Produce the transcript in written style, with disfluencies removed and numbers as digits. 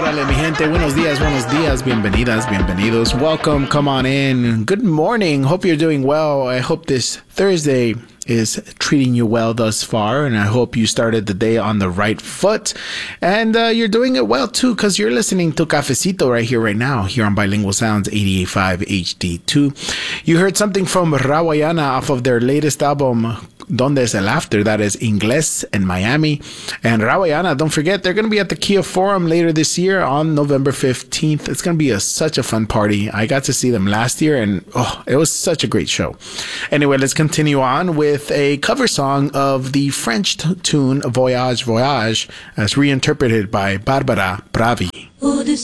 Épale, mi gente. Buenos días, bienvenidas, bienvenidos. Welcome, come on in. Good morning. Hope you're doing well. I hope this Thursday is treating you well thus far, and I hope you started the day on the right foot. And you're doing it well, too, because you're listening to Cafecito right here, right now, here on Bilingual Sounds 88.5 HD2. You heard something from Rawayana off of their latest album, Donde es el After, that is Inglés in Miami. And Rawayana, don't forget, they're going to be at the Kia Forum later this year on November 15th. It's going to be such a fun party. I got to see them last year, and it was such a great show. Anyway, let's continue on with a cover song of the French tune Voyage Voyage, as reinterpreted by Barbara Pravi.